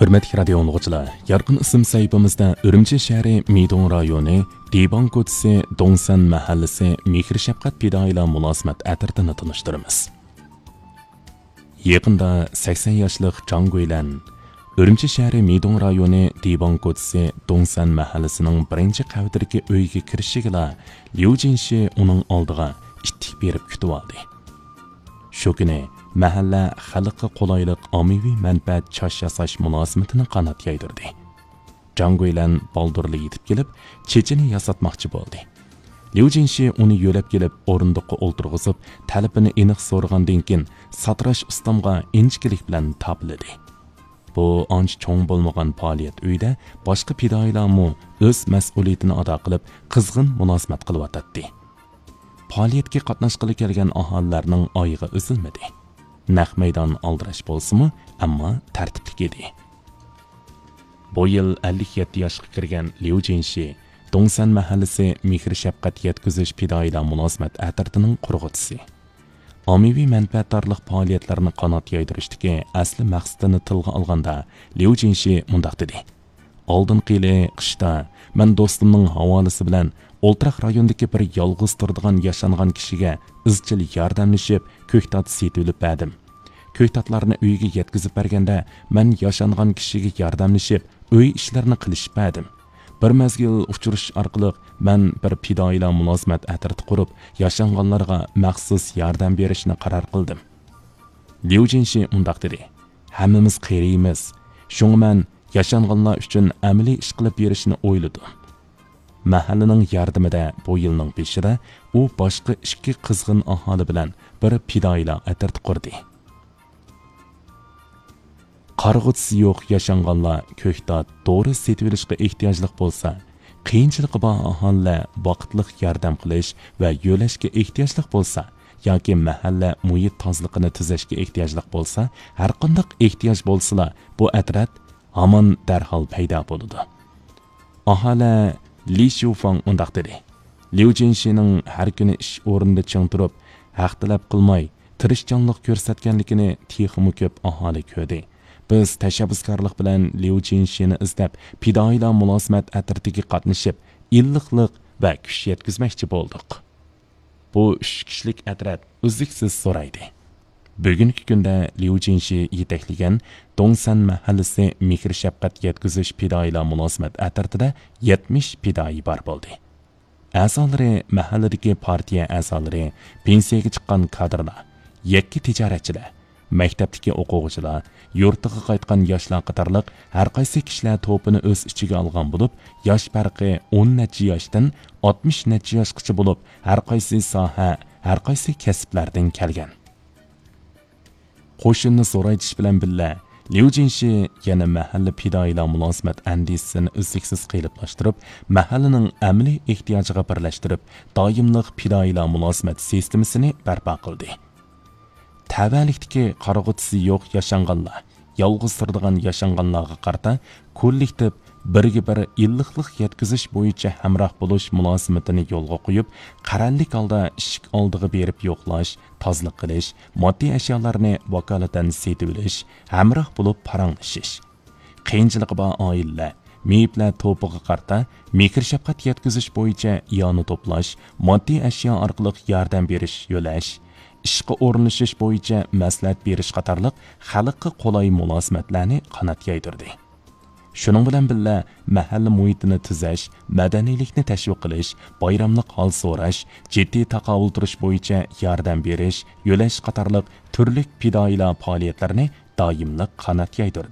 Hürmetli radio anlıqçılar, yarqın isim sayfamızda Ürümçi şəhəri Meydon rayonu, Diban koçisi, Dongsan mahallesi, Mehri Şəfqat Pidayla münasibət ətirtini tanıştırımız. Yaqında 80 yaşlıq Can Güylən, Ürümçi şəhəri Meydon rayonu, Diban koçisi, Dongsan mahallesinin birinci qavatidagi uyga kirishigila, Liu Jinshi uning oldiga ittik berib kutib oldi. Shu kuni mahalla xalqqa qulaylik ommaviy manfaat chosh yasash munosabatini qanot yaydirdi. Can Güylən baldurli yetib kelib, chechini yasatmoqchi bo'ldi. Liu Jinshi uni yo'lab kelib, o'rindiqqa o'ltirg'izib, talabini aniq so'ragandan keyin satrash ustamga inchkilik bilan topildi. Bu ancha cho'ng bo'lmagan faoliyat uyda boshqa fidoyilarmi o'z mas'uliyatini ado qilib, qizg'in munosabat qilyotdi. Faoliyatga qatnashqili kelgan aholilarning oyig'i uzilmadi. Naq maydon aldirash bo'lsimi, ammo tartibli edi. Bu yil 57 yoshga kirgan Liu Jinshi, Dongsan mahallasi Mehri Şəfqat yetkizish fidoyilar munosabat atirtining qurg'uvchisi. Ommaviy manfaatdorlik faoliyatlarini qanot yaydirishdagi asli maqsadini tilga olganda, Liu Jinshi mundaq dedi: "Oldingi yili qishda men do'stimning havolasi bilan O'ltiraq rayondagi bir yolg'iz turadigan yashangan kishiga izchil yordamlashib, ko'ktat setib berdim. Ko'ktatlarni uyiga yetkazib berganda, men yashangan kishiga yordamlashib, uy ishlarini qilishib berdim. Bir mezgil uchirish orqali men bir fidoyilar munosabat atirti qurib, yashanganlarga maxsus yordam berishni qaror qildim." Liu Jinshi undaq dedi: "Hammamiz qiriymiz. Shunga men yashanganlar uchun amaliy ish qilib berishni o'yladim." Mahallaning yordamida bu yilning beshida u boshqa ikki qizg'in aholi bilan bir fidoyilar atirti qurdi. Qarg'utisi yo'q yashanganlar ko'ktat, dori setib olishga ehtiyojli bo'lsa, qiyinchiligi bor aholilar vaqtliq yordam qilish va yo'lashga ehtiyojli bo'lsa, yoki mahalla muhit tozligini tuzashga ehtiyojli bo'lsa, har qanday ehtiyoj bo'lsa, bu atrat hamon darhol paydo bo'ladi. Aholi Li Shufang undaq dedi: "Liu Jinshining har kuni ish o'rnida ching turib, haq talab qilmay, tirishchanlik ko'rsatganligini texmi ko'p aholi ko'rdi. Biz tashabbuskorlik bilan Liu Jinshini izlab, fidoyilar munosabat atirtiga qatnashib, illiqlik va kuch yetkazmoqchi bo'ldik." Bu 3 kishilik atrat uzluksiz so'raydi. Bugungi kunda Liu Jinshi yetaklagan Dongsan mahallasi Mehri Şəfqat yetkizish fidoyilar munosabat atirtida 70 fidoyi bor bo'ldi. A'zolari mahalladagi partiya a'zolari, pensiyaga chiqqan kadrlar, yakki tijoratchilar, maktabdagi o'quvchilar, yurtiga qaytgan yoshlar qatorliq har qaysi kishilar to'pini o'z ichiga olgan bo'lib, yosh farqi 10 necha yoshdan 60 necha yoshgacha bo'lib, har qaysi soha, har qaysi kasblardan kelgan. Qo'shinni so'raytish bilan birga Liu Jinshi yana mahalla fidoyilar munosabat andisini uzluksiz qiyinlashtirib, mahallaning amaliy ehtiyojiga birlashtirib, doimliq fidoyilar munosabat sistemasini barpo qildi. Tavallikdagi qarg'utisi yo'q yashanganlar, yolg'iz turadigan yashanganlarga qarata kollektiv birga-bir illiqlik yetkazish bo'yicha hamroh bo'lish munosabatini yo'lga qo'yib, qarorlik holda ishik oldiga berib yo'qlash, tozlik qilish, moddiy ashyolarni vakolatan setib olish, hamroh bo'lib paranglashish. Qiyinchiligi bor oilalar, meyiblar to'piga qarta Mehri Şəfqat yetkazish bo'yicha yoni to'plash, moddiy ashyo orqali yordam berish, yo'lash, ishga o'rnashish bo'yicha maslahat berish qatorliq xalqqa qulay munosabatlarni qanot yaydirdi. Shuning bilan birga mahalla muhitini tuzash, madaniylikni tashviq qilish, bayramlik hol so'rash, jiddiy taqovul turish bo'yicha yordam berish, yo'lash qatorliq turli fidoyilar faoliyatlarini doimli qanot yaydirdi.